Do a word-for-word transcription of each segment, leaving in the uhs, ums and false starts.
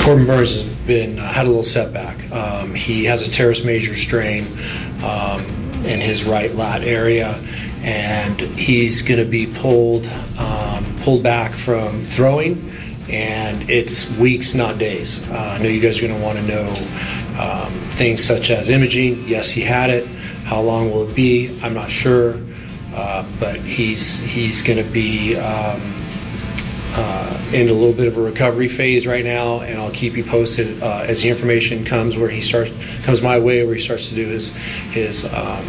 Corbin Burnes has been uh, had a little setback. Um, he has a teres major strain um, in his right lat area, and he's going to be pulled um, pulled back from throwing, and it's weeks, not days. Uh, I know you guys are going to want to know um, things such as imaging. Yes, he had it. How long will it be? I'm not sure, uh, but he's he's going to be. Um, Uh, in a little bit of a recovery phase right now, and I'll keep you posted uh, as the information comes where he starts comes my way, where he starts to do his his um,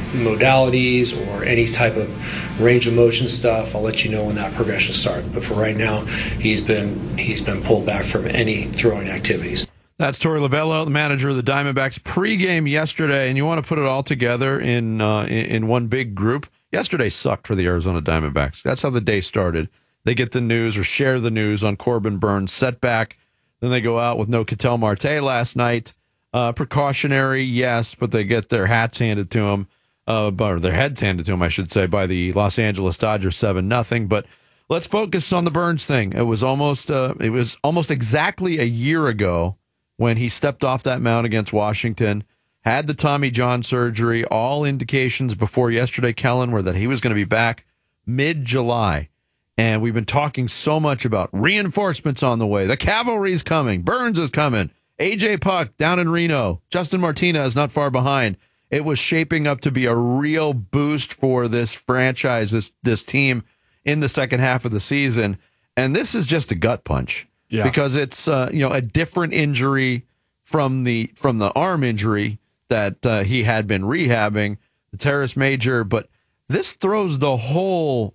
modalities or any type of range of motion stuff. I'll let you know when that progression starts. But for right now, he's been he's been pulled back from any throwing activities. That's Torey Lovullo, the manager of the Diamondbacks, pregame yesterday, and you want to put it all together in uh, in, in one big group. Yesterday sucked for the Arizona Diamondbacks. That's how the day started. They get the news or share the news on Corbin Burnes' setback. Then they go out with no Ketel Marte last night. Uh, precautionary, yes, but they get their hats handed to them, uh, or their heads handed to them, I should say, by the Los Angeles Dodgers seven nothing. But let's focus on the Burnes thing. It was almost uh, it was almost exactly a year ago when he stepped off that mound against Washington, had the Tommy John surgery. All indications before yesterday, Kellen, were that he was going to be back mid-July. And we've been talking so much about reinforcements on the way. The cavalry's coming. Burnes is coming. A J Puck down in Reno. Justin Martinez not far behind. It was shaping up to be a real boost for this franchise, this this team in the second half of the season. And this is just a gut punch. Yeah. Because it's uh, you know a different injury from the from the arm injury that uh, he had been rehabbing, the teres major. But this throws the whole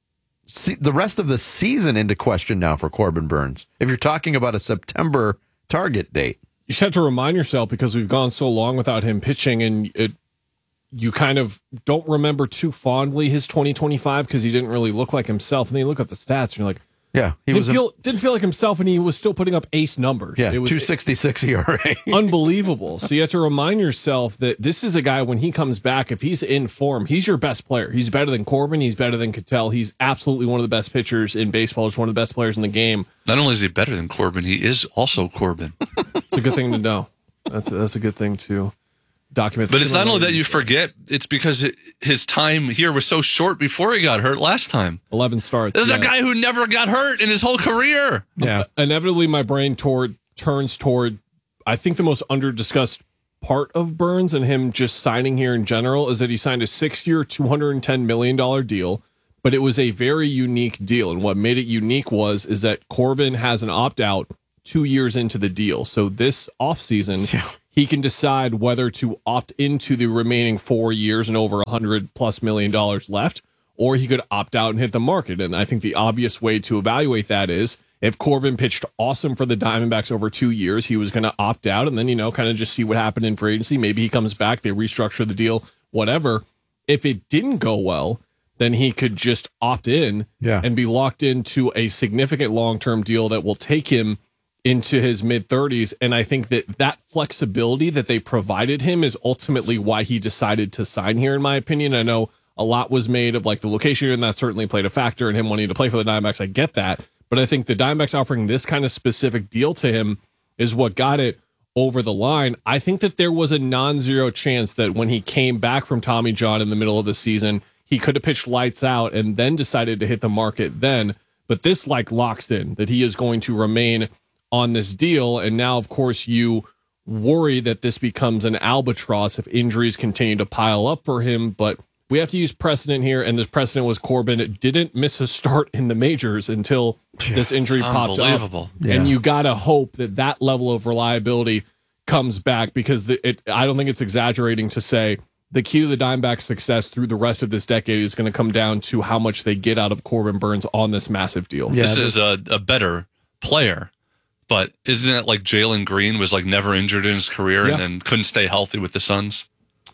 See, the rest of the season into question now for Corbin Burnes. If you're talking about a September target date, you just have to remind yourself, because we've gone so long without him pitching, and it, you kind of don't remember too fondly his twenty twenty-five because he didn't really look like himself. And then you look up the stats, and you're like, yeah, he didn't was feel, a, didn't feel like himself, and he was still putting up ace numbers. Yeah, it was two sixty-six E R A. Unbelievable. So you have to remind yourself that this is a guy, when he comes back, if he's in form, he's your best player. He's better than Corbin. He's better than Ketel. He's absolutely one of the best pitchers in baseball. He's one of the best players in the game. Not only is he better than Corbin, he is also Corbin. It's a good thing to know. That's a, that's a good thing to document. But it's not only that you forget, it's because his time here was so short before he got hurt last time. eleven starts. There's yeah. a guy who never got hurt in his whole career. Yeah. Uh, inevitably, my brain toward turns toward, I think the most under-discussed part of Burnes and him just signing here in general is that he signed a six-year, two hundred ten million dollars deal, but it was a very unique deal. And what made it unique was is that Corbin has an opt-out two years into the deal. So this offseason, yeah. he can decide whether to opt into the remaining four years and over one hundred plus million dollars left, or he could opt out and hit the market. And I think the obvious way to evaluate that is if Corbin pitched awesome for the Diamondbacks over two years, he was going to opt out and then, you know, kind of just see what happened in free agency. Maybe he comes back, they restructure the deal, whatever. If it didn't go well, then he could just opt in yeah. and be locked into a significant long-term deal that will take him into his mid-thirties, and I think that that flexibility that they provided him is ultimately why he decided to sign here, in my opinion. I know a lot was made of like the location, and that certainly played a factor in him wanting to play for the Diamondbacks. I get that, but I think the Diamondbacks offering this kind of specific deal to him is what got it over the line. I think that there was a non-zero chance that when he came back from Tommy John in the middle of the season, he could have pitched lights out and then decided to hit the market then, but this like locks in that he is going to remain on this deal. And now, of course, you worry that this becomes an albatross if injuries continue to pile up for him. But we have to use precedent here. And this precedent was Corbin didn't miss a start in the majors until this injury popped up. Yeah. And you got to hope that that level of reliability comes back, because the, it, I don't think it's exaggerating to say the key to the Diamondbacks' success through the rest of this decade is going to come down to how much they get out of Corbin Burnes on this massive deal. Yeah, this is a, a better player. But isn't it like Jalen Green was like never injured in his career yeah. and then couldn't stay healthy with the Suns?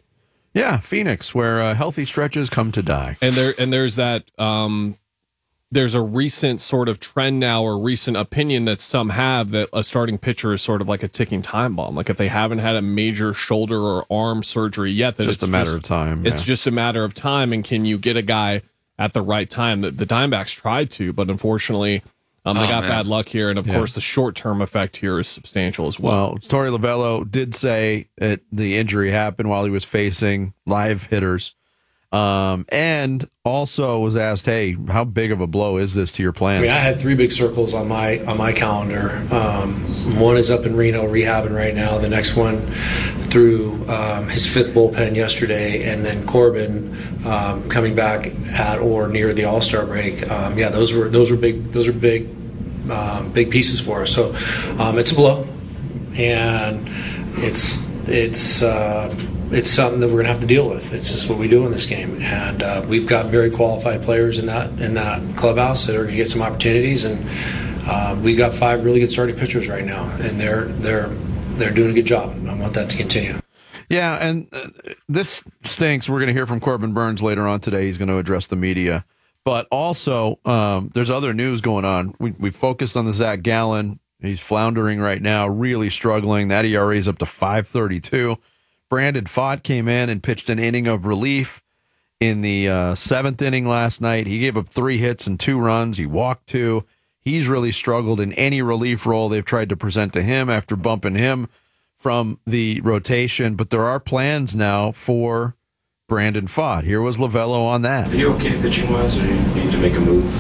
Yeah, Phoenix, where uh, healthy stretches come to die. And there and there's that um, there's a recent sort of trend now, or recent opinion that some have, that a starting pitcher is sort of like a ticking time bomb. Like if they haven't had a major shoulder or arm surgery yet, that just it's a matter just, of time. It's yeah. just a matter of time. And can you get a guy at the right time? The, the Diamondbacks tried to, but unfortunately, Um, they Oh, got man. bad luck here, and of Yeah. course, the short-term effect here is substantial as well. Well, Torey Lovello did say that the injury happened while he was facing live hitters. Um, and also was asked, hey, how big of a blow is this to your I plans? mean, I had three big circles on my on my calendar. Um, one is up in Reno rehabbing right now. The next one through um, his fifth bullpen yesterday, and then Corbin um, coming back at or near the All Star break. Um, yeah, those were those were big those are big um, big pieces for us. So um, it's a blow, and it's it's. Uh, It's something that we're going to have to deal with. It's just what we do in this game, and uh, we've got very qualified players in that in that clubhouse that are going to get some opportunities. And uh, we got five really good starting pitchers right now, and they're they're they're doing a good job. I want that to continue. Yeah, and uh, this stinks. We're going to hear from Corbin Burns later on today. He's going to address the media. But also, um, there's other news going on. We, we focused on the Zach Gallen. He's floundering right now, really struggling. That E R A is up to five thirty-two. Brandon Pfaadt came in and pitched an inning of relief in the uh, seventh inning last night. He gave up three hits and two runs. He walked two. He's really struggled in any relief role they've tried to present to him after bumping him from the rotation. But there are plans now for Brandon Pfaadt. Here was Lovello on that. Are you okay pitching wise, or do you need to make a move?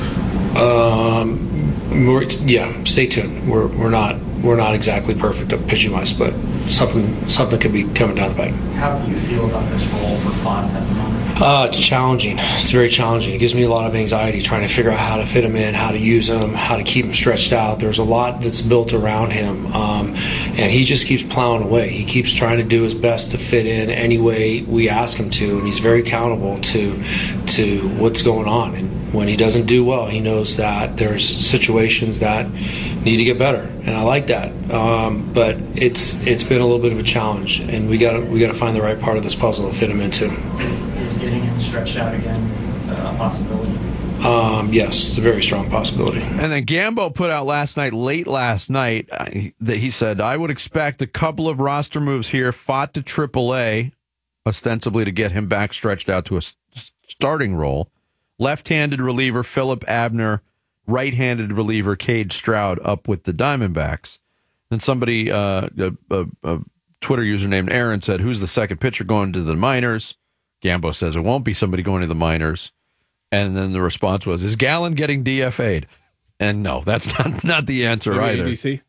Um, we're, yeah, stay tuned. We're we're not we're not exactly perfect at pitching wise, but something something could be coming down the pike. How do you feel about this role for Pfaadt at the moment? Uh, it's challenging. It's very challenging. It gives me a lot of anxiety trying to figure out how to fit him in, how to use him, how to keep him stretched out. There's a lot that's built around him, um, and he just keeps plowing away. He keeps trying to do his best to fit in any way we ask him to, and he's very accountable to to what's going on. And when he doesn't do well, he knows that there's situations that need to get better, and I like that. Um, but it's it's been a little bit of a challenge, and we got we got to find the right part of this puzzle to fit him into. Is, is getting him stretched out again uh, a possibility? Um, yes, it's a very strong possibility. And then Gambo put out last night, late last night, uh, that he said, I would expect a couple of roster moves here, Pfaadt to triple A, ostensibly to get him back stretched out to a s- starting role. Left-handed reliever Philip Abner, right-handed reliever Cade Stroud up with the Diamondbacks. Then somebody, uh, a, a, a Twitter user named Aaron said, who's the second pitcher going to the minors? Gambo says it won't be somebody going to the minors. And then the response was, is Gallen getting D F A'd? And no, that's not, not the answer Maybe either. A D C?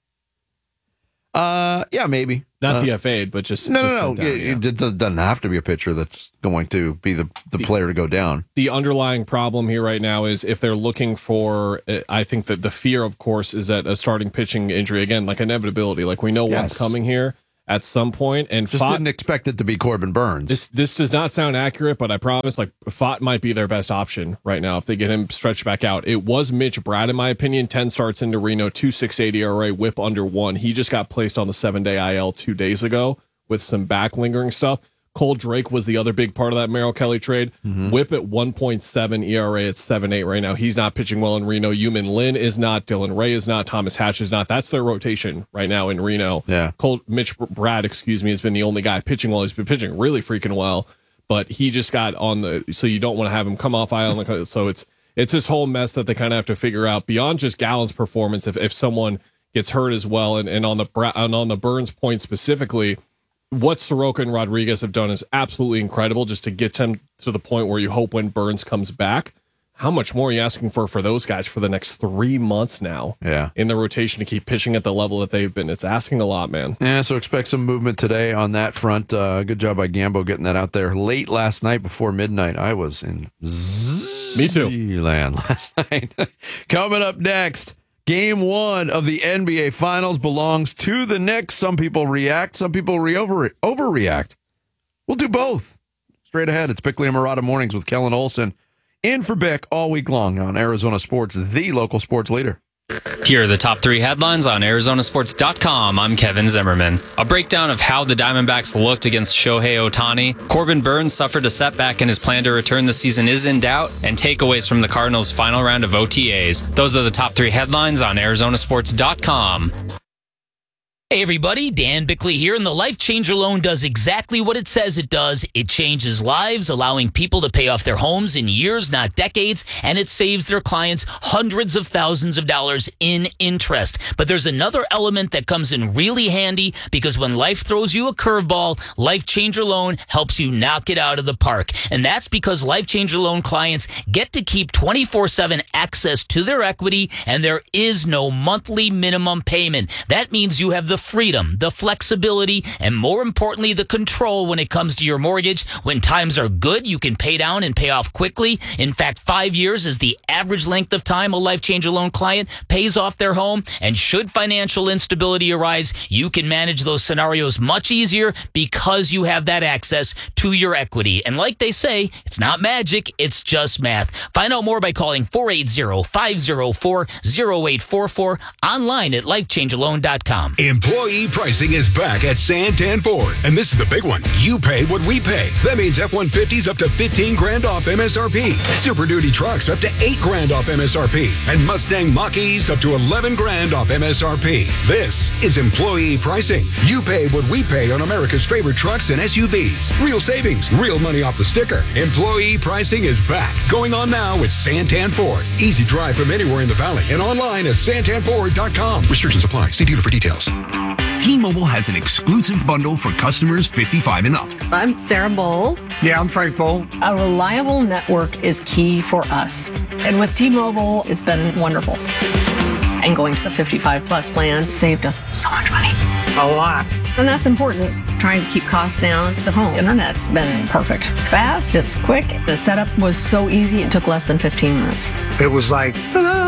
Uh, yeah, maybe. Not uh, D F A'd, but just No, just no, sent no. down, It, yeah. it doesn't doesn't have to be a pitcher that's going to be the, the player to go down. The underlying problem here right now is if they're looking for, uh, I think that the fear, of course, is that a starting pitching injury, again, like inevitability, like we know Yes. what's coming here at some point, and Just Pfaadt- didn't expect it to be Corbin Burns. This this does not sound accurate, but I promise, like Pfaadt might be their best option right now if they get him stretched back out. It was Mitch Brad, in my opinion, ten starts into Reno, two point six eight E R A, whip under one. He just got placed on the seven day I L two days ago with some back lingering stuff. Cole Drake was the other big part of that Merrill Kelly trade. Mm-hmm. Whip at one point seven, E R A at seven eight right now. He's not pitching well in Reno. Yumin Lin is not. Dylan Ray is not. Thomas Hatch is not. That's their rotation right now in Reno. Yeah. Cole Mitch Brad, excuse me, has been the only guy pitching well. He's been pitching really freaking well, but he just got on the. So you don't want to have him come off I L. So it's it's this whole mess that they kind of have to figure out beyond just Gallen's performance. If if someone gets hurt as well, and, and on the Bra- and on the Burns point specifically, what Soroka and Rodriguez have done is absolutely incredible just to get them to the point where you hope when Burns comes back. How much more are you asking for for those guys for the next three months now Yeah. in the rotation to keep pitching at the level that they've been? It's asking a lot, man. Yeah, so expect some movement today on that front. Uh, good job by Gambo getting that out there late last night before midnight. I was in Me too. Land last night. Coming up next, game one of the N B A Finals belongs to the Knicks. Some people react, some people re- over- overreact. We'll do both. Straight ahead, it's Bickley and Murata Mornings with Kellen Olson. In for Bick all week long on Arizona Sports, the local sports leader. Here are the top three headlines on Arizona Sports dot com. I'm Kevin Zimmerman. A breakdown of how the Diamondbacks looked against Shohei Ohtani. Corbin Burns suffered a setback and his plan to return the season is in doubt. And takeaways from the Cardinals' final round of O T As. Those are the top three headlines on Arizona Sports dot com. Hey everybody, Dan Bickley here, and the Life Changer Loan does exactly what it says it does. It changes lives, allowing people to pay off their homes in years, not decades, and it saves their clients hundreds of thousands of dollars in interest. But there's another element that comes in really handy, because when life throws you a curveball, Life Changer Loan helps you knock it out of the park. And that's because Life Changer Loan clients get to keep twenty-four seven access to their equity, and there is no monthly minimum payment. That means you have the freedom, the flexibility, and more importantly, the control when it comes to your mortgage. When times are good, you can pay down and pay off quickly. In fact, five years is the average length of time a Life Changer Loan client pays off their home. And should financial instability arise, you can manage those scenarios much easier because you have that access to your equity. And like they say, it's not magic, it's just math. Find out more by calling four eight zero, five zero four, zero eight four four, online at life changer loan dot com. Employee pricing is back at Santan Ford, and this is the big one. You pay what we pay. That means F one fifties up to fifteen grand off M S R P, Super Duty trucks up to eight grand off M S R P, and Mustang Mach-E's up to eleven grand off M S R P. This is employee pricing. You pay what we pay on America's favorite trucks and S U Vs. Real savings, real money off the sticker. Employee pricing is back. Going on now with Santan Ford. Easy drive from anywhere in the valley and online at santan ford dot com. Restrictions apply. See dealer for details. T-Mobile has an exclusive bundle for customers fifty-five and up. I'm Sarah Bowl. Yeah, I'm Frank Bowl. A reliable network is key for us. And with T-Mobile, it's been wonderful. And going to the fifty-five plus plan saved us so much money. A lot. And that's important. Trying to keep costs down. The home internet's been perfect. It's fast, it's quick. The setup was so easy, it took less than fifteen minutes. It was like, ta-da!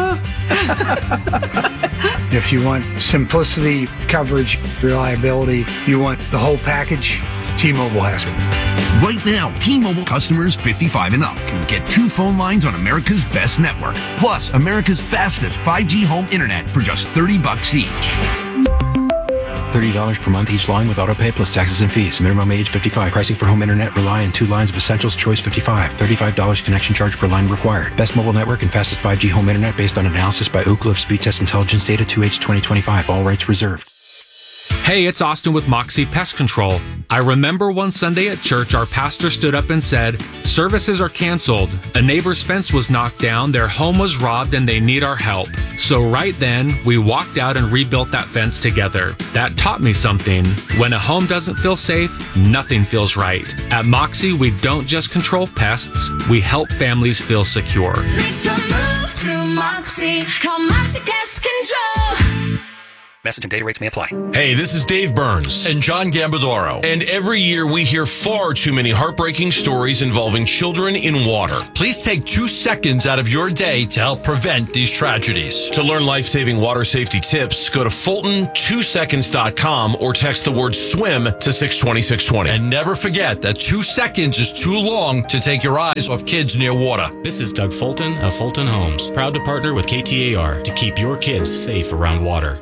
If you want simplicity, coverage, reliability, you want the whole package, T-Mobile has it. Right now, T-Mobile customers fifty-five and up can get two phone lines on America's best network, plus America's fastest five G home internet for just thirty bucks each. thirty dollars per month each line with autopay plus taxes and fees. Minimum age fifty-five. Pricing for home internet rely on two lines of Essentials Choice fifty-five. thirty-five dollars connection charge per line required. Best mobile network and fastest five G home internet based on analysis by Ookla of Speed Test Intelligence data two H twenty twenty-five. All rights reserved. Hey, it's Austin with Moxie Pest Control. I remember one Sunday at church, our pastor stood up and said, "Services are canceled. A neighbor's fence was knocked down, their home was robbed, and they need our help." So right then, we walked out and rebuilt that fence together. That taught me something. When a home doesn't feel safe, nothing feels right. At Moxie, we don't just control pests, we help families feel secure. Make the move to Moxie. Call Moxie Pest Control. Message and data rates may apply. Hey, this is Dave Burns and John Gambadoro. And every year we hear far too many heartbreaking stories involving children in water. Please take two seconds out of your day to help prevent these tragedies. To learn life-saving water safety tips, go to Fulton two seconds dot com or text the word swim to six twenty, six twenty. And never forget that two seconds is too long to take your eyes off kids near water. This is Doug Fulton of Fulton Homes, proud to partner with K T A R to keep your kids safe around water.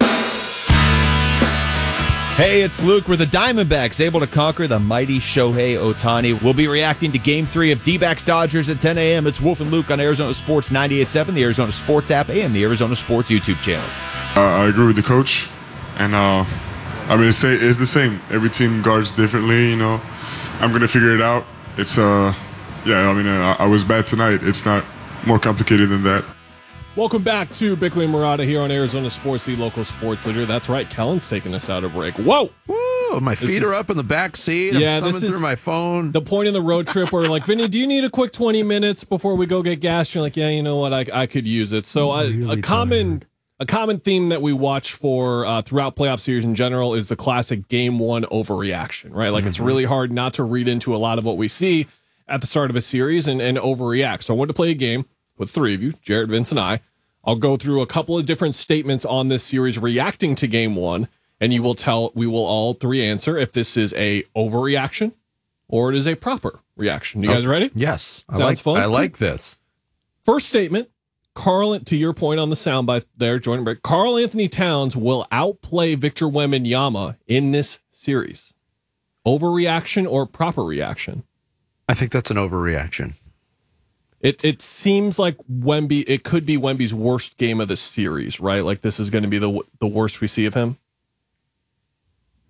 Hey, it's Luke. We're the Diamondbacks, able to conquer the mighty Shohei Ohtani. We'll be reacting to Game three of D-backs Dodgers at ten a.m. It's Wolf and Luke on Arizona Sports ninety-eight point seven, the Arizona Sports app, and the Arizona Sports YouTube channel. Uh, I agree with the coach, and uh, I mean, it's, it's the same. Every team guards differently, you know. I'm going to figure it out. It's, uh, yeah, I mean, uh, I was bad tonight. It's not more complicated than that. Welcome back to Bickley and Murata here on Arizona Sports, the local sports leader. That's right, Kellen's taking us out of break. Whoa! Woo! My feet is, are up in the back seat. Yeah, I'm this is through my phone. The point in the road trip where like, Vinny, do you need a quick twenty minutes before we go get gas? You're like, yeah, you know what, I, I could use it. So I, really a common tired. a common theme that we watch for uh, throughout playoff series in general is the classic game one overreaction, right? Like mm-hmm. It's really hard not to read into a lot of what we see at the start of a series and, and overreact. So I wanted to play a game with three of you, Jared, Vince, and I. I'll go through a couple of different statements on this series reacting to game one, and you will tell, we will all three answer if this is a overreaction or it is a proper reaction. You guys ready? Yes. Sounds I like, fun? I like this. First statement, Carl, to your point on the soundbite there, joining break, Karl Anthony Towns will outplay Victor Wembanyama in this series. Overreaction or proper reaction? I think that's an overreaction. It it seems like Wemby, it could be Wemby's worst game of the series, right? Like this is going to be the the worst we see of him.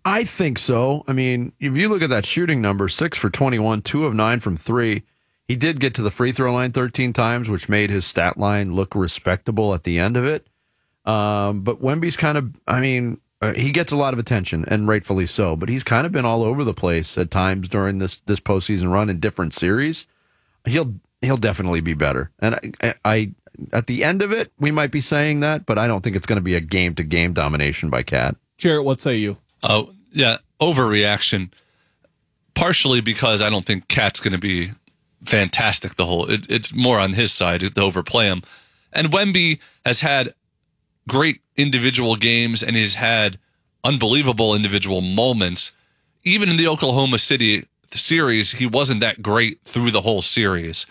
I think so. I mean, if you look at that shooting number, six for twenty-one, two of nine from three. He did get to the free throw line thirteen times, which made his stat line look respectable at the end of it. Um, but Wemby's kind of, I mean, uh, he gets a lot of attention, and rightfully so, but he's kind of been all over the place at times during this this postseason run in different series. He'll he'll definitely be better. And I, I at the end of it, we might be saying that, but I don't think it's going to be a game-to-game domination by Cat. Jarrett, what say you? Oh, yeah, overreaction. Partially because I don't think Cat's going to be fantastic the whole. It, it's more on his side to overplay him. And Wemby has had great individual games, and he's had unbelievable individual moments. Even in the Oklahoma City series, he wasn't that great through the whole series.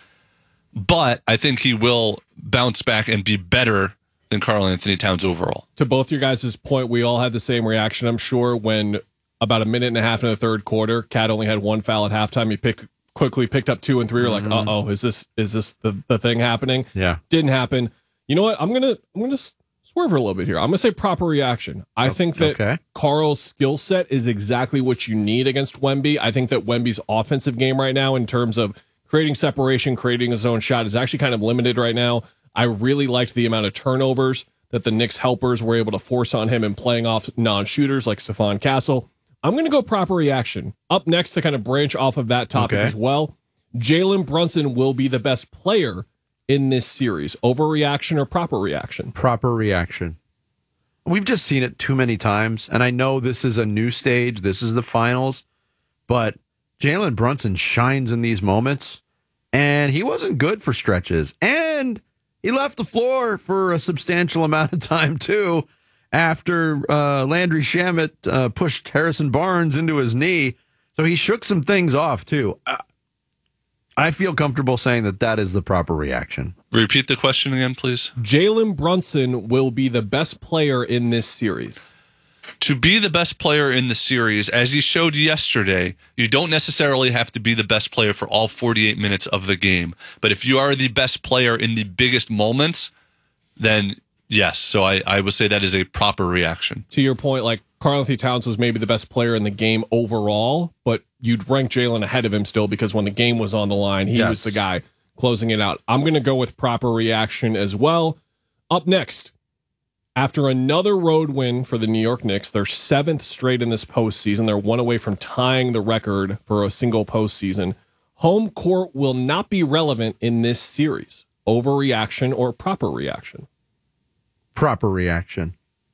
But I think he will bounce back and be better than Karl Anthony Towns overall. To both your guys' point, we all had the same reaction, I'm sure, when about a minute and a half in the third quarter, Cat only had one foul at halftime. He picked, quickly picked up two and three. You're like, Mm-hmm. uh-oh, is this is this the, the thing happening? Yeah. Didn't happen. You know what? I'm gonna I'm gonna swerve a little bit here. I'm gonna say proper reaction. I think that okay. Karl's skill set is exactly what you need against Wemby. I think that Wemby's offensive game right now, in terms of creating separation, creating his own shot, is actually kind of limited right now. I really liked the amount of turnovers that the Knicks helpers were able to force on him and playing off non-shooters like Stephon Castle. I'm going to go proper reaction. Up next, to kind of branch off of that topic Okay. as well, Jalen Brunson will be the best player in this series. Overreaction or proper reaction? Proper reaction. We've just seen it too many times, and I know this is a new stage. This is the finals, but Jalen Brunson shines in these moments, and he wasn't good for stretches, and he left the floor for a substantial amount of time, too, after uh, Landry Shamet uh, pushed Harrison Barnes into his knee. So he shook some things off, too. Uh, I feel comfortable saying that that is the proper reaction. Repeat the question again, please. Jalen Brunson will be the best player in this series. To be the best player in the series, as he showed yesterday, you don't necessarily have to be the best player for all forty-eight minutes of the game. But if you are the best player in the biggest moments, then yes. So I, I would say that is a proper reaction. To your point, like Karl Anthony Towns was maybe the best player in the game overall, but you'd rank Jalen ahead of him still because when the game was on the line, he Yes. was the guy closing it out. I'm going to go with proper reaction as well. Up next, after another road win for the New York Knicks, their seventh straight in this postseason, they're one away from tying the record for a single postseason. Home court will not be relevant in this series. Overreaction or proper reaction? Proper reaction.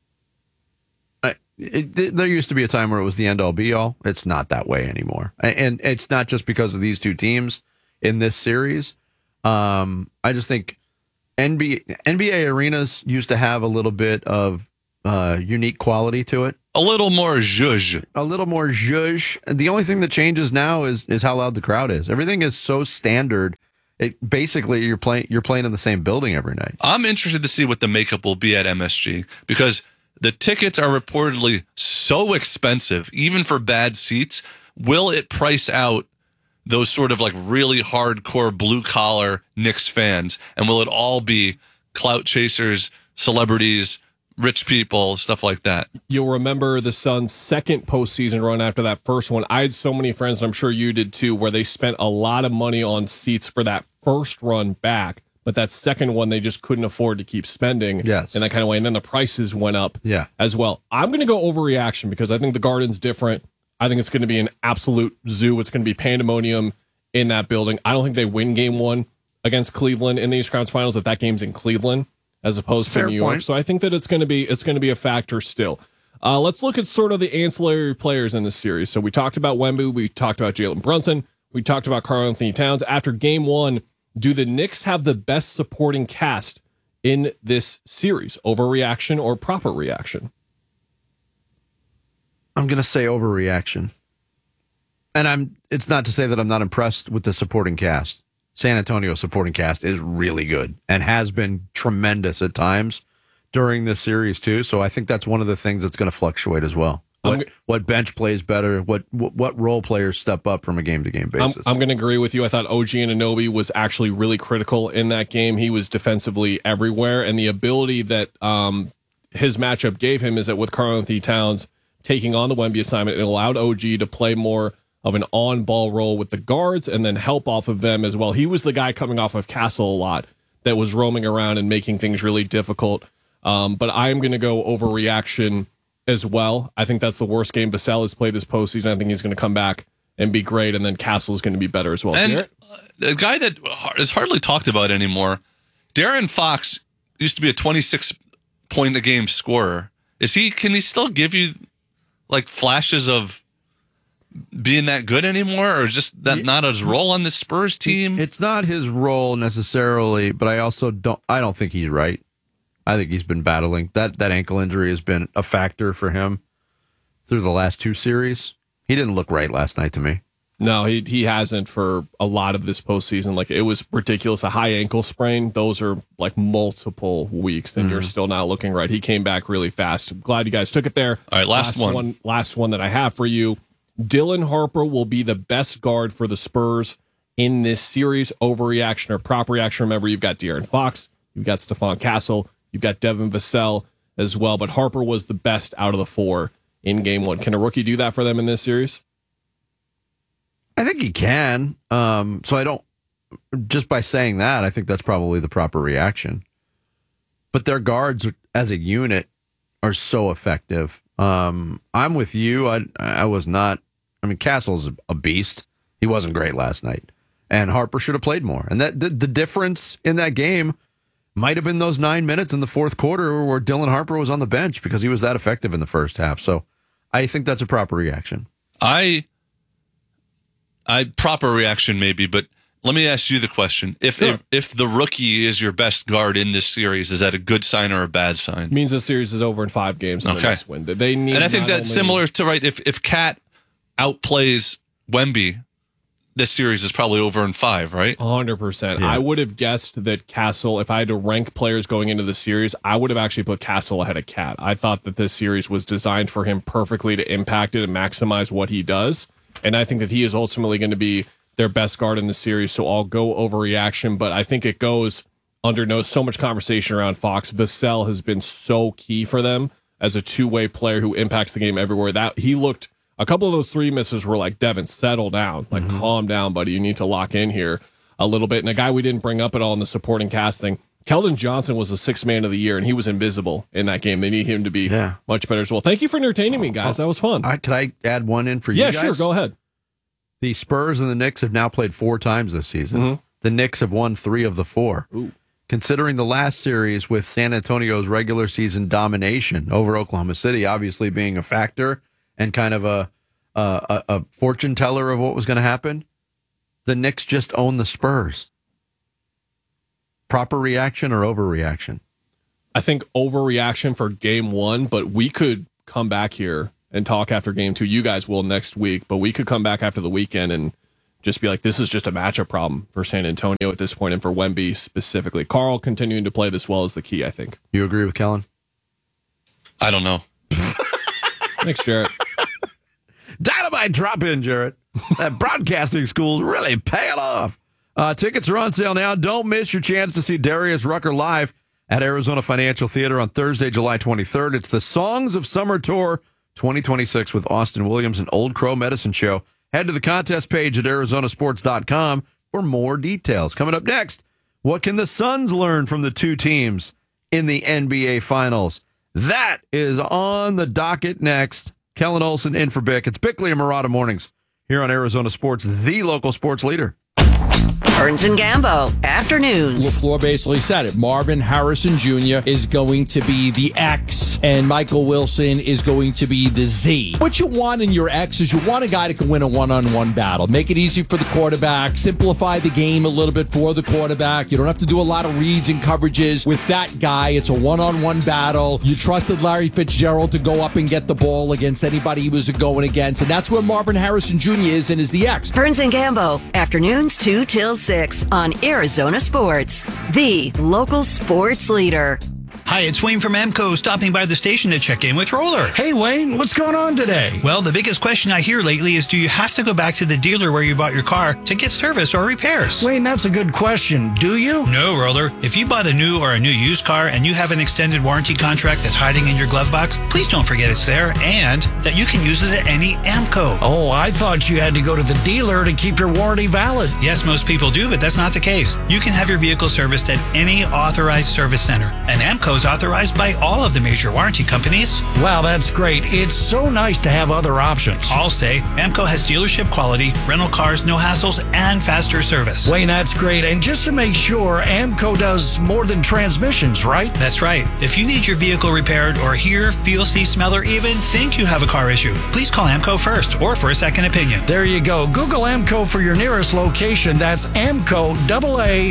I, it, th- there used to be a time where it was the end all be all. It's not that way anymore. A- And it's not just because of these two teams in this series. Um, I just think N B A, N B A arenas used to have a little bit of uh, unique quality to it. A little more zhuzh. A little more zhuzh. The only thing that changes now is is how loud the crowd is. Everything is so standard. It basically you're playing you're playing in the same building every night. I'm interested to see what the makeup will be at M S G because the tickets are reportedly so expensive, even for bad seats. Will it price out those sort of like really hardcore blue collar Knicks fans? And will it all be clout chasers, celebrities, rich people, stuff like that? You'll remember the Suns' second postseason run after that first one. I had so many friends, and I'm sure you did too, where they spent a lot of money on seats for that first run back. But that second one, they just couldn't afford to keep spending Yes. in that kind of way. And then the prices went up Yeah. as well. I'm going to go overreaction because I think the Garden's different. I think it's going to be an absolute zoo. It's going to be pandemonium in that building. I don't think they win game one against Cleveland in the East Conference Finals if that game's in Cleveland as opposed to Fair New York. point. So I think that it's going to be it's going to be a factor still. Uh, let's look at sort of the ancillary players in this series. So we talked about Wemby. We talked about Jalen Brunson. We talked about Karl Anthony Towns. After game one, do the Knicks have the best supporting cast in this series? Overreaction or proper reaction? I'm going to say overreaction. And I'm it's not to say that I'm not impressed with the supporting cast. San Antonio supporting cast is really good and has been tremendous at times during this series too. So I think that's one of the things that's going to fluctuate as well. What, I'm- what bench plays better? What, what what role players step up from a game to game I'm, basis? I'm going to agree with you. I thought O G Anunoby was actually really critical in that game. He was defensively everywhere, and the ability that um, his matchup gave him is that with Karl Anthony Towns taking on the Wemby assignment. It allowed O G to play more of an on-ball role with the guards and then help off of them as well. He was the guy coming off of Castle a lot that was roaming around and making things really difficult. Um, but I am going to go overreaction as well. I think that's the worst game Vassell has played this postseason. I think he's going to come back and be great, and then Castle is going to be better as well. And Garrett? a guy that is hardly talked about anymore, De'Aaron Fox used to be a twenty-six point a game scorer. Is he? Can he still give you like flashes of being that good anymore, or just that not his role on the Spurs team? It's not his role necessarily, but I also don't. I don't think he's right. I think he's been battling that. That ankle injury has been a factor for him through the last two series. He didn't look right last night to me. No, he he hasn't for a lot of this postseason. Like, it was ridiculous. A high ankle sprain, those are like multiple weeks, and mm-hmm. you're still not looking right. He came back really fast. I'm glad you guys took it there. All right, last, last one. one. Last one that I have for you. Dylan Harper will be the best guard for the Spurs in this series. Overreaction or proper reaction? Remember, you've got De'Aaron Fox, you've got Stephon Castle, you've got Devin Vassell as well, but Harper was the best out of the four in game one. Can a rookie do that for them in this series? I think he can. Um, so I don't, just by saying that, I think that's probably the proper reaction. But their guards as a unit are so effective. Um, I'm with you. I I was not, I mean, Castle's a beast. He wasn't great last night. And Harper should have played more. And that the, the difference in that game might have been those nine minutes in the fourth quarter where Dylan Harper was on the bench because he was that effective in the first half. So I think that's a proper reaction. I, I proper reaction maybe, but let me ask you the question. If, Sure. if if the rookie is your best guard in this series, is that a good sign or a bad sign? It means the series is over in five games and Okay. the next win. They need And I think not that's only- similar to, right, if if Cat outplays Wemby, this series is probably over in five, right? one hundred percent. Yeah. I would have guessed that Castle, if I had to rank players going into the series, I would have actually put Castle ahead of Cat. I thought that this series was designed for him perfectly to impact it and maximize what he does. And I think that he is ultimately going to be their best guard in the series. So I'll go overreaction, but I think it goes under no so much conversation around Fox. Vassell has been so key for them as a two-way player who impacts the game everywhere. That he looked, a couple of those three misses were like, Devin, settle down, like Mm-hmm. calm down, buddy. You need to lock in here a little bit. And a guy we didn't bring up at all in the supporting casting, Keldon Johnson was the sixth man of the year, and he was invisible in that game. They need him to be Yeah. much better as well. Thank you for entertaining me, guys. That was fun. I, could I add one in for you yeah, guys? sure. Go ahead. The Spurs and the Knicks have now played four times this season. Mhm. The Knicks have won three of the four. Ooh. Considering the last series with San Antonio's regular season domination over Oklahoma City, obviously being a factor and kind of a a, a fortune teller of what was going to happen, the Knicks just own the Spurs. Proper reaction or overreaction? I think overreaction for game one, but we could come back here and talk after game two. You guys will next week, but we could come back after the weekend and just be like, this is just a matchup problem for San Antonio at this point and for Wemby specifically. Carl continuing to play this well is the key, I think. You agree with Kellen? I don't know. Thanks, Jarrett. Dynamite drop in, Jarrett. That broadcasting school's really paying off. Uh, tickets are on sale now. Don't miss your chance to see Darius Rucker live at Arizona Financial Theater on Thursday, July twenty-third. It's the Songs of Summer Tour twenty twenty-six with Austin Williams and Old Crow Medicine Show. Head to the contest page at Arizona Sports dot com for more details. Coming up next, what can the Suns learn from the two teams in the N B A Finals? That is on the docket next. Kellen Olson in for Bick. It's Bickley and Murata Mornings here on Arizona Sports, the local sports leader. Burns and Gambo, afternoons. LaFleur basically said it. Marvin Harrison Junior is going to be the X, and Michael Wilson is going to be the Z. What you want in your X is you want a guy that can win a one-on-one battle. Make it easy for the quarterback. Simplify the game a little bit for the quarterback. You don't have to do a lot of reads and coverages. With that guy, it's a one-on-one battle. You trusted Larry Fitzgerald to go up and get the ball against anybody he was going against, and that's where Marvin Harrison Junior is and is the X. Burns and Gambo, afternoons two till six on Arizona Sports, the local sports leader. Hi, it's Wayne from AMCO, stopping by the station to check in with Roller. Hey, Wayne, what's going on today? Well, the biggest question I hear lately is, do you have to go back to the dealer where you bought your car to get service or repairs? Wayne, that's a good question. Do you? No, Roller. If you bought a new or a new used car and you have an extended warranty contract that's hiding in your glove box, please don't forget it's there and that you can use it at any AMCO. Oh, I thought you had to go to the dealer to keep your warranty valid. Yes, most people do, but that's not the case. You can have your vehicle serviced at any authorized service center, and AMCO is authorized by all of the major warranty companies. Wow, that's great. It's so nice to have other options. I'll say AMCO has dealership quality, rental cars, no hassles, and faster service. Wayne, that's great. And just to make sure, AMCO does more than transmissions, right? That's right. If you need your vehicle repaired or hear, feel, see, smell, or even think you have a car issue, please call AMCO first or for a second opinion. There you go. Google AMCO for your nearest location. That's AMCO, double A,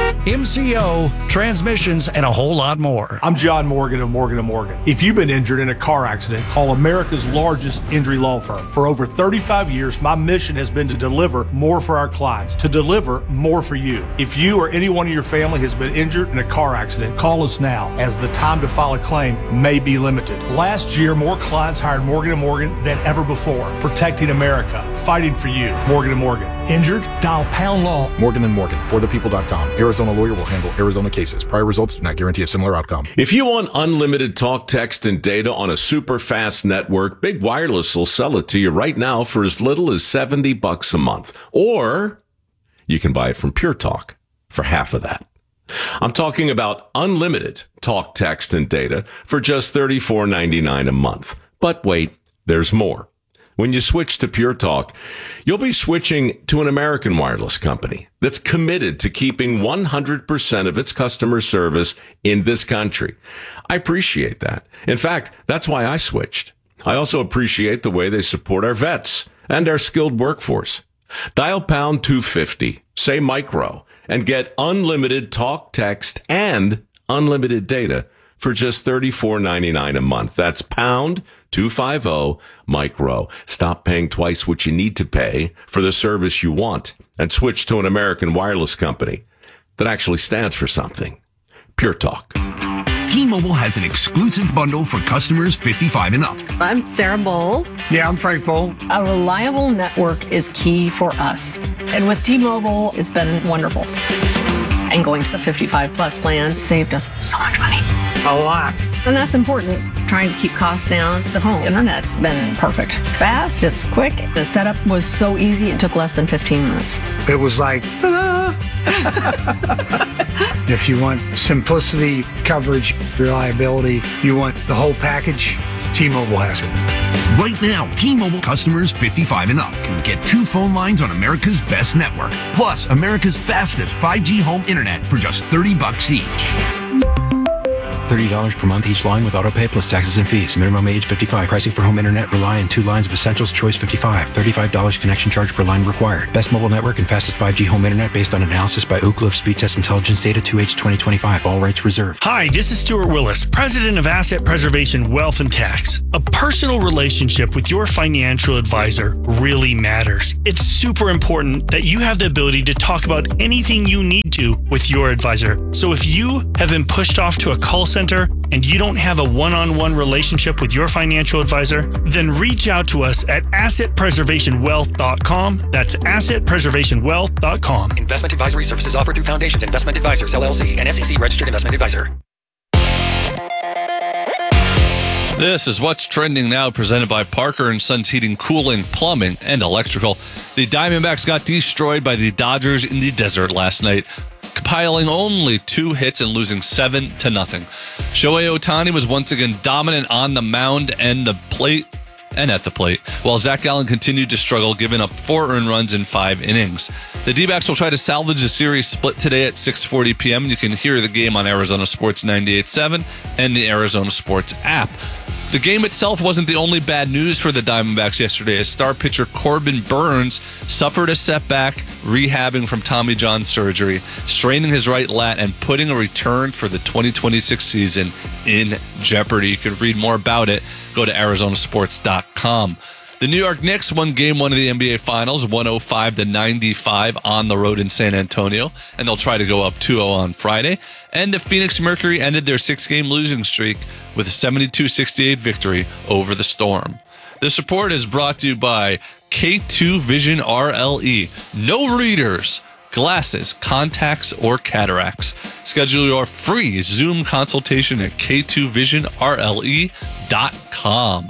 M C O, transmissions, and a whole lot more. I'm John Morgan of Morgan and Morgan. If you've been injured in a car accident, call America's largest injury law firm. For over thirty-five years, my mission has been to deliver more for our clients, to deliver more for you. If you or anyone in your family has been injured in a car accident, call us now, as the time to file a claim may be limited. Last year, more clients hired Morgan and Morgan than ever before, protecting America, fighting for you. Morgan and Morgan. Injured? Dial pound law. Morgan and Morgan, for the people dot com. Arizona lawyer will handle Arizona cases. Prior results do not guarantee a similar outcome. If you want unlimited talk, text, and data on a super fast network, Big Wireless will sell it to you right now for as little as seventy bucks a month. Or you can buy it from Pure Talk for half of that. I'm talking about unlimited talk, text, and data for just thirty-four ninety-nine a month. But wait, there's more. When you switch to Pure Talk, you'll be switching to an American wireless company that's committed to keeping one hundred percent of its customer service in this country. I appreciate that. In fact, that's why I switched. I also appreciate the way they support our vets and our skilled workforce. Dial pound two fifty, say micro, and get unlimited talk, text, and unlimited data for just thirty-four ninety-nine a month. That's pound two fifty micro. Stop paying twice what you need to pay for the service you want and switch to an American wireless company that actually stands for something. Pure Talk. T-Mobile has an exclusive bundle for customers fifty-five and up. I'm Sarah Bowl. Yeah, I'm Frank Bowl. A reliable network is key for us. And with T-Mobile, it's been wonderful. And going to the fifty-five plus plan saved us so much money. A lot. And that's important. Trying to keep costs down. The home internet's been perfect. It's fast, it's quick. The setup was so easy, it took less than fifteen minutes. It was like, ah. If you want simplicity, coverage, reliability, you want the whole package, T-Mobile has it. Right now, T-Mobile customers fifty-five and up can get two phone lines on America's best network, plus America's fastest five G home internet for just thirty bucks each. thirty dollars per month each line with autopay plus taxes and fees. Minimum age fifty-five. Pricing for home internet rely on two lines of Essentials Choice fifty-five. thirty-five dollars connection charge per line required. Best mobile network and fastest five G home internet based on analysis by Ookla of Speed Test Intelligence Data two H twenty twenty-five. All rights reserved. Hi, this is Stuart Willis, President of Asset Preservation Wealth and Tax. A personal relationship with your financial advisor really matters. It's super important that you have the ability to talk about anything you need to with your advisor. So if you have been pushed off to a call center and you don't have a one-on-one relationship with your financial advisor, then reach out to us at asset preservation wealth dot com. That's asset preservation wealth dot com. Investment advisory services offered through Foundations Investment Advisors, L L C, an S E C registered investment advisor. This is What's Trending Now, presented by Parker and Sons Heating, Cooling, Plumbing, and Electrical. The Diamondbacks got destroyed by the Dodgers in the desert last night, compiling only two hits and losing seven to nothing. Shohei Ohtani was once again dominant on the mound and the plate and at the plate, while Zach Gallen continued to struggle, giving up four earned runs in five innings. The D-backs will try to salvage the series split today at six forty p.m. You can hear the game on Arizona Sports ninety-eight point seven and the Arizona Sports app. The game itself wasn't the only bad news for the Diamondbacks yesterday, as star pitcher Corbin Burns suffered a setback rehabbing from Tommy John surgery, straining his right lat and putting a return for the twenty twenty-six season in jeopardy. You can read more about it. Go to arizona sports dot com. The New York Knicks won game one of the N B A Finals, one oh five to ninety-five on the road in San Antonio, and they'll try to go up two oh on Friday. And the Phoenix Mercury ended their six-game losing streak with a seventy-two sixty-eight victory over the Storm. This report is brought to you by K two Vision R L E. No readers, glasses, contacts, or cataracts. Schedule your free Zoom consultation at K two vision R L E dot com.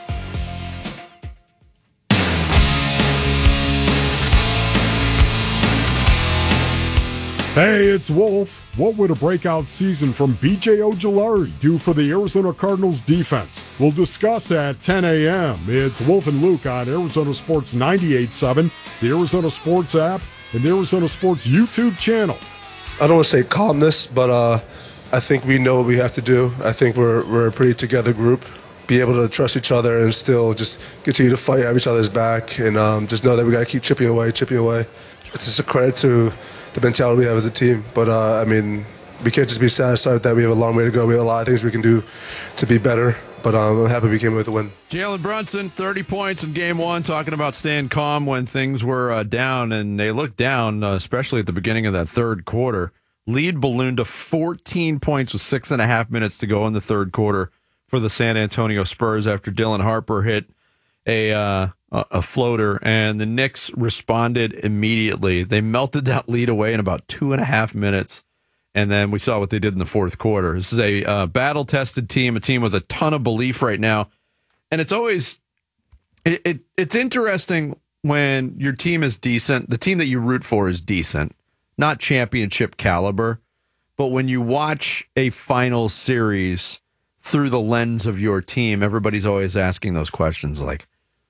Hey, it's Wolf. What would a breakout season from B J Ojulari do for the Arizona Cardinals defense? We'll discuss at ten a.m. It's Wolf and Luke on Arizona Sports ninety-eight point seven, the Arizona Sports app, and the Arizona Sports YouTube channel. I don't want to say calmness, but uh, I think we know what we have to do. I think we're we're a pretty together group. Be able to trust each other and still just continue to fight at each other's back, and um, just know that we got to keep chipping away, chipping away. It's just a credit to the mentality we have as a team. But, uh, I mean, we can't just be satisfied with that. We have a long way to go. We have a lot of things we can do to be better. But um, I'm happy we came away with the win. Jalen Brunson, thirty points in game one, talking about staying calm when things were uh, down, and they looked down, uh, especially at the beginning of that third quarter. Lead ballooned to fourteen points with six and a half minutes to go in the third quarter for the San Antonio Spurs after Dylan Harper hit a uh, a floater, and the Knicks responded immediately. They melted that lead away in about two and a half minutes, and then we saw what they did in the fourth quarter. This is a uh, battle-tested team, a team with a ton of belief right now, and it's always it, it it's interesting when your team is decent. The team that you root for is decent, not championship caliber, but when you watch a finals series through the lens of your team, everybody's always asking those questions like,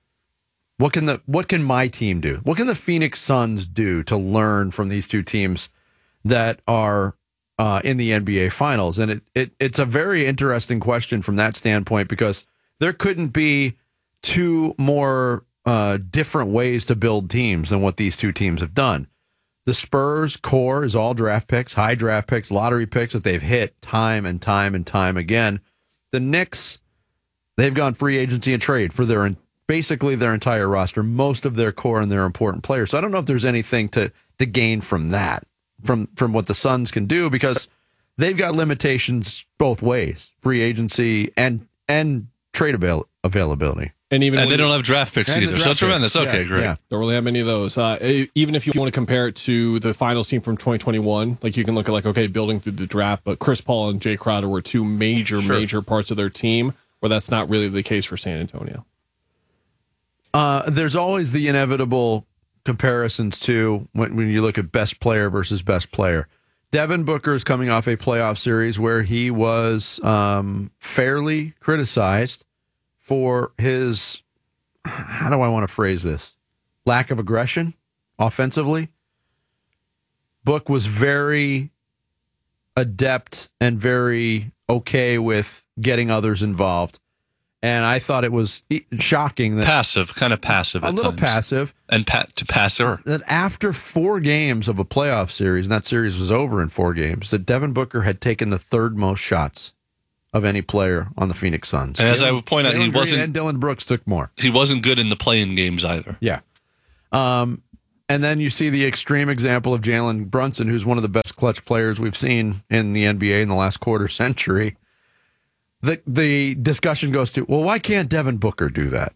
What can the what can my team do? What can the Phoenix Suns do to learn from these two teams that are uh, in the N B A Finals? And it, it it's a very interesting question from that standpoint, because there couldn't be two more uh, different ways to build teams than what these two teams have done. The Spurs core is all draft picks, high draft picks, lottery picks that they've hit time and time and time again. The Knicks, they've gone free agency and trade for their basically their entire roster, most of their core and their important players. So I don't know if there's anything to to gain from that, from from what the Suns can do, because they've got limitations both ways, free agency and and trade avail- availability. And even and they don't have draft picks either, so tremendous. Okay, yeah, great. Yeah. Don't really have many of those. Uh, even if you want to compare it to the finals team from twenty twenty-one, like you can look at like, okay, building through the draft, but Chris Paul and Jay Crowder were two major, Sure. major parts of their team, where that's not really the case for San Antonio. Uh, there's always the inevitable comparisons too when, when you look at best player versus best player. Devin Booker is coming off a playoff series where he was um, fairly criticized for his, how do I want to phrase this, lack of aggression offensively. Book was very adept and very okay with getting others involved. And I thought it was shocking that passive, kind of passive, a at little times. passive, and pa- to passer. That after four games of a playoff series, and that series was over in four games, that Devin Booker had taken the third most shots of any player on the Phoenix Suns. And as I would point out, he Jalen wasn't. Green and Dylan Brooks took more. He wasn't good in the playing games either. Yeah. Um, and then you see the extreme example of Jalen Brunson, who's one of the best clutch players we've seen in the N B A in the last quarter century. The the discussion goes to, well, why can't Devin Booker do that?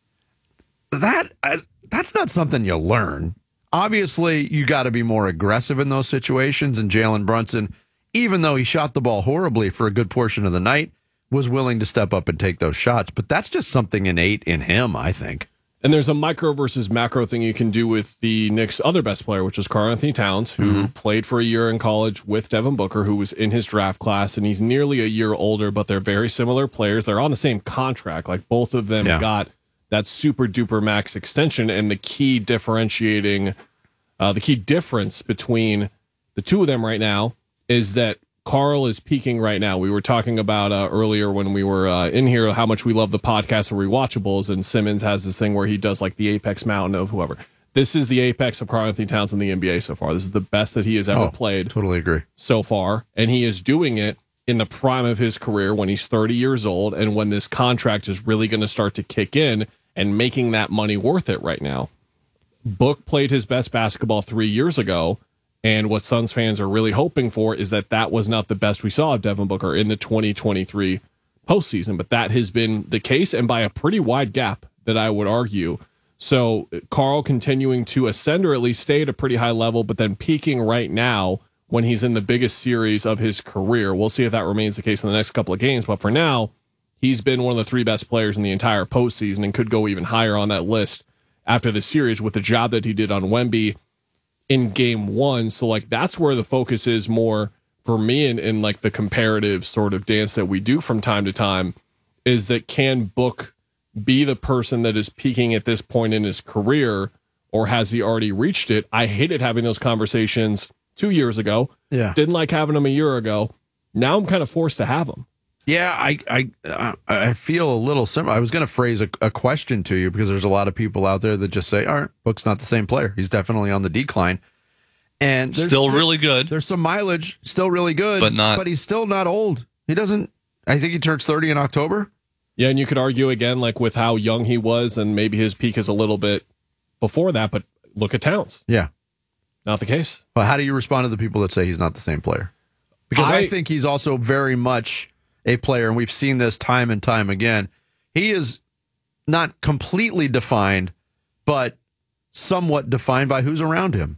That uh, that's not something you learn. Obviously, you got to be more aggressive in those situations. And Jalen Brunson, even though he shot the ball horribly for a good portion of the night, was willing to step up and take those shots. But that's just something innate in him, I think. And there's a micro versus macro thing you can do with the Knicks' other best player, which is Karl-Anthony Towns, who mm-hmm. played for a year in college with Devin Booker, who was in his draft class, and he's nearly a year older, but they're very similar players. They're on the same contract. Like, both of them yeah. got that super duper max extension, and the key differentiating, uh, the key difference between the two of them right now is that Carl is peaking right now. We were talking about uh, earlier when we were uh, in here how much we love the podcast of rewatchables, and Simmons has this thing where he does like the apex mountain of whoever. This is the apex of Karl-Anthony Towns in the N B A so far. This is the best that he has ever oh, played. Totally agree. So far, and he is doing it in the prime of his career when he's thirty years old, and when this contract is really going to start to kick in. and making that money worth it right now. Book played his best basketball three years ago, and what Suns fans are really hoping for is that that was not the best we saw of Devin Booker in the twenty twenty-three postseason, but that has been the case, and by a pretty wide gap, that I would argue. So Karl continuing to ascend, or at least stay at a pretty high level, but then peaking right now when he's in the biggest series of his career. We'll see if that remains the case in the next couple of games, but for now, he's been one of the three best players in the entire postseason and could go even higher on that list after the series with the job that he did on Wemby in game one. So like that's where the focus is more for me in, in like the comparative sort of dance that we do from time to time, is that can Book be the person that is peaking at this point in his career, or has he already reached it? I hated having those conversations two years ago. Yeah. Didn't like having them a year ago. Now I'm kind of forced to have them. Yeah, I I uh, I feel a little similar. I was going to phrase a, a question to you because there's a lot of people out there that just say, "All right, Book's not the same player. He's definitely on the decline." And there's- Still there- really good. There's some mileage, still really good, But not- But he's still not old. He doesn't. I think he turns thirty in October. Yeah, and you could argue again, like with how young he was, and maybe his peak is a little bit before that. But look at Towns. Yeah, not the case. Well, how do you respond to the people that say he's not the same player? Because I, I- think he's also very much a player, and we've seen this time and time again. He is not completely defined, but somewhat defined by who's around him.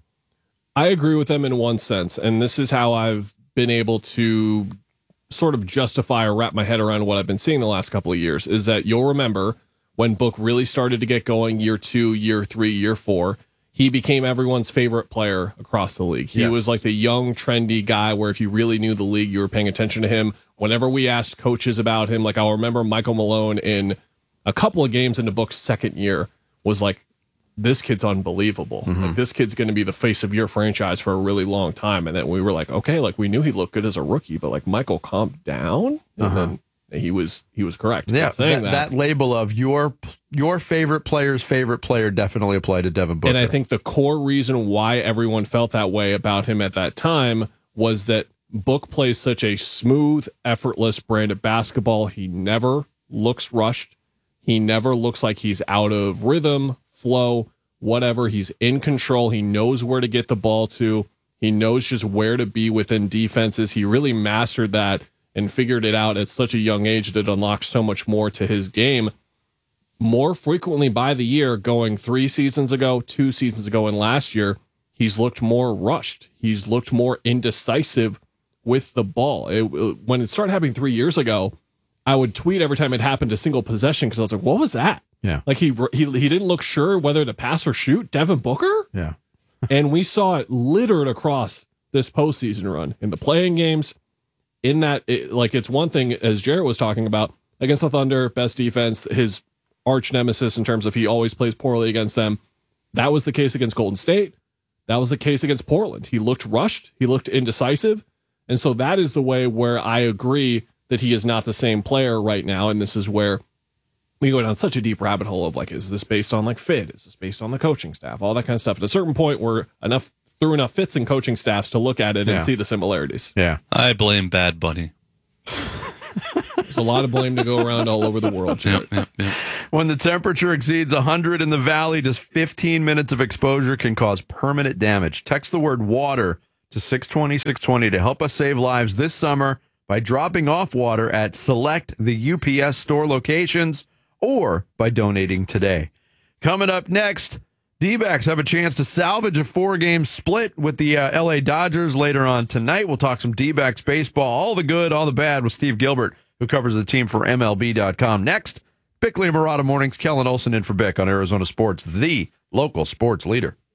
I agree with them in one sense, and this is how I've been able to sort of justify or wrap my head around what I've been seeing the last couple of years, is that you'll remember when Book really started to get going year two, year three, year four, he became everyone's favorite player across the league. He Yes. was like the young, trendy guy where if you really knew the league, you were paying attention to him. Whenever we asked coaches about him, like I'll remember Michael Malone in a couple of games into Book's second year was like, this kid's unbelievable. Mm-hmm. Like this kid's going to be the face of your franchise for a really long time. And then we were like, okay, like we knew he looked good as a rookie, but like Michael, calm down. And Uh-huh. then he was he was correct. in Yeah, saying that, that label of your your favorite player's favorite player definitely applied to Devin Booker. And I think the core reason why everyone felt that way about him at that time was that Book plays such a smooth, effortless brand of basketball. He never looks rushed. He never looks like he's out of rhythm, flow, whatever. He's in control. He knows where to get the ball to. He knows just where to be within defenses. He really mastered that and figured it out at such a young age that it unlocks so much more to his game. More frequently by the year, going three seasons ago, two seasons ago, and last year, he's looked more rushed. He's looked more indecisive with the ball. It, when it started happening three years ago, I would tweet every time it happened a single possession because I was like, what was that? Yeah. Like he, he he didn't look sure whether to pass or shoot. Devin Booker? Yeah. And we saw it littered across this postseason run in the playing games. In that, it, like, it's one thing, as Jarrett was talking about, against the Thunder, best defense, his arch nemesis in terms of he always plays poorly against them. That was the case against Golden State. That was the case against Portland. He looked rushed. He looked indecisive. And so that is the way where I agree that he is not the same player right now. And this is where we go down such a deep rabbit hole of like, is this based on like fit? Is this based on the coaching staff? All that kind of stuff. At a certain point, we're enough through enough fits and coaching staffs to look at it Yeah. and see the similarities. Yeah. I blame Bad Bunny. There's a lot of blame to go around all over the world. Jared. Yep, yep, yep. When the temperature exceeds one hundred in the valley, just fifteen minutes of exposure can cause permanent damage. Text the word water to six twenty, six twenty to help us save lives this summer by dropping off water at select the U P S store locations or by donating today. Coming up next, D-backs have a chance to salvage a four-game split with the uh, L A Dodgers later on tonight. We'll talk some D-backs baseball, all the good, all the bad, with Steve Gilbert, who covers the team for M L B dot com. Next, Bickley and Murata Mornings, Kellen Olson in for Bick on Arizona Sports, the local sports leader.